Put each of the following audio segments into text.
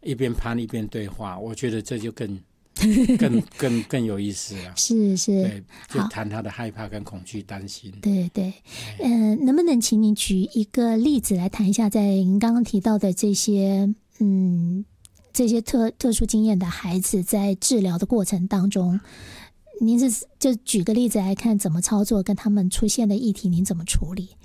一边攀一边对话，我觉得这就更有意思了。 是， 对，就谈他的害怕跟恐惧、担心。 对，能不能请你举一个例子来谈一下，在您刚刚提到的这些特殊经验的孩子在治疗的过程当中，您就举个例子来看怎么操作，跟他们出现的议题您怎么处理？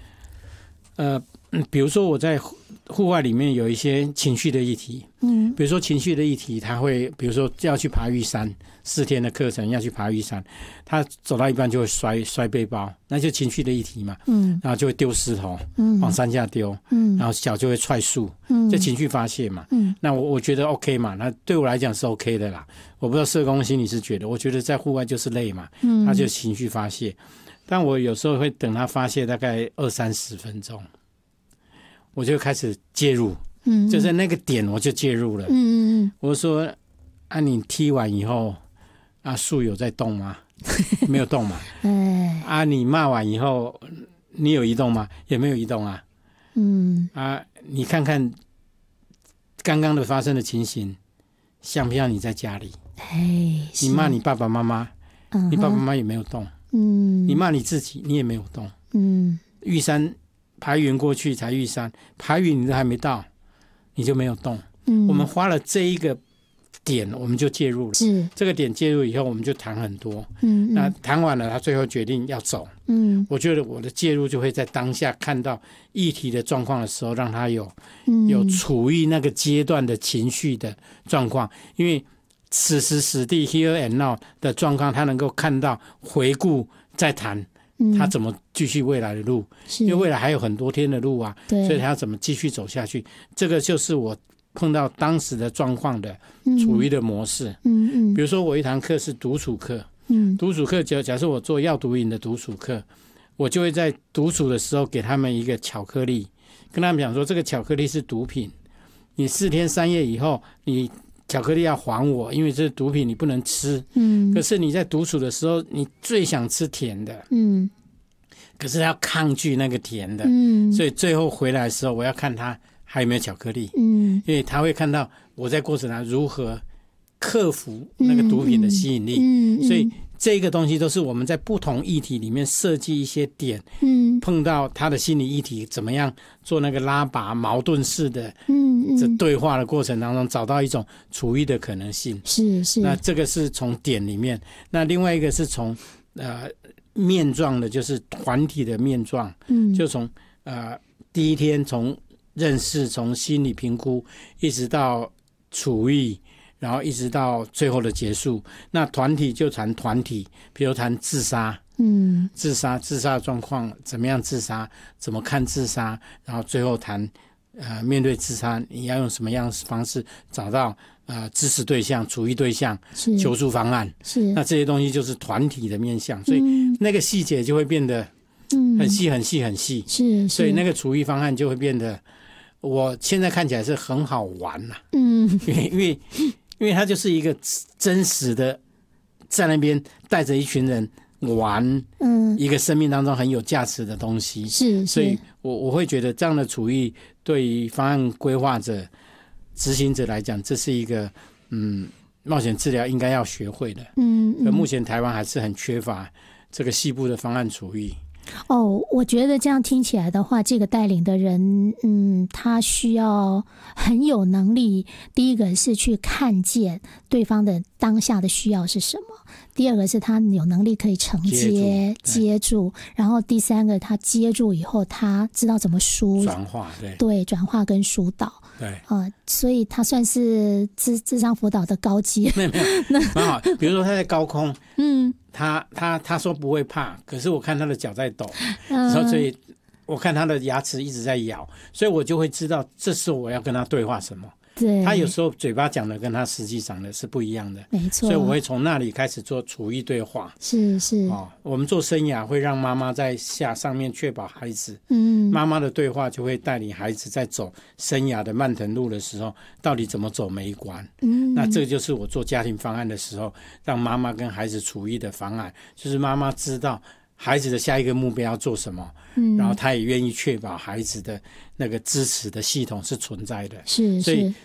比如说我在户外里面有一些情绪的议题，比如说情绪的议题，他会比如说要去爬玉山，4天的课程要去爬玉山，他走到一半就会摔背包，那就情绪的议题嘛，然后就会丢石头，往山下丢，然后脚就会踹树，这情绪发泄嘛，那我觉得 OK 嘛，那对我来讲是 OK 的啦。我不知道社工心理师觉得，我觉得在户外就是累嘛，他就情绪发泄，但我有时候会等他发泄大概20-30分钟。我就开始介入，就在那个点我就介入了。我说你踢完以后树有在动吗？没有动嘛。你骂完以后你有移动吗？也没有移动啊。你看看刚刚的发生的情形，像不像你在家里？你骂你爸爸妈妈，你爸爸妈妈也没有动。你骂你自己，你也没有动。玉山爬云过去才玉山，爬云你都还没到，你就没有动。我们花了这一个点，我们就介入了。这个点介入以后，我们就谈很多。那谈完了，他最后决定要走。我觉得我的介入就会在当下看到议题的状况的时候，让他有处于那个阶段的情绪的状况，因为此时此地 here and now 的状况，他能够看到回顾再谈。他怎么继续未来的路，因为未来还有很多天的路啊，所以他要怎么继续走下去，这个就是我碰到当时的状况的处于的模式。比如说我一堂课是独处课，独处课假设我做药毒瘾的独处课，我就会在独处的时候给他们一个巧克力，跟他们讲说这个巧克力是毒品，你4天3夜以后你巧克力要还我，因为这是毒品，你不能吃。可是你在独处的时候，你最想吃甜的。可是他要抗拒那个甜的。所以最后回来的时候，我要看他还有没有巧克力。因为他会看到我在过程中如何克服那个毒品的吸引力。所以这个东西都是我们在不同议题里面设计一些点，碰到他的心理议题怎么样做那个拉拔矛盾式的这对话的过程当中，找到一种处遇的可能性。是那这个是从点里面，那另外一个是从面状的，就是团体的面状。就从第一天从认识，从心理评估一直到处遇，然后一直到最后的结束。那团体就谈团体，比如谈自杀，自杀的状况，怎么样自杀，怎么看自杀，然后最后谈面对自杀你要用什么样的方式找到支持对象、处遇对象、求助方案。那这些东西就是团体的面向，所以那个细节就会变得很细很细很细。所以那个处遇方案就会变得，我现在看起来是很好玩啦。因为它就是一个真实的在那边带着一群人玩一个生命当中很有价值的东西。所以我会觉得这样的处遇对于方案规划者、执行者来讲，这是一个冒险治疗应该要学会的。可目前台湾还是很缺乏这个细部的方案处遇。 我觉得这样听起来的话，这个带领的人他需要很有能力，第一个是去看见对方的当下的需要是什么，第二个是他有能力可以承接住，然后第三个他接住以后他知道怎么转化， 对转化跟疏导。所以他算是智商辅导的高阶。 没有蛮好。比如说他在高空，他说不会怕，可是我看他的脚在抖，所以我看他的牙齿一直在咬，所以我就会知道这时候我要跟他对话什么。他有时候嘴巴讲的跟他实际讲的是不一样的， 没错。 所以我会从那里开始做处遇对话。我们做生涯会让妈妈在上面确保孩子，妈妈的对话就会带领孩子在走生涯的漫腾路的时候，到底怎么走每一关。那这个就是我做家庭方案的时候，让妈妈跟孩子处遇的方案，就是妈妈知道孩子的下一个目标要做什么，然后他也愿意确保孩子的那个支持的系统是存在的。所以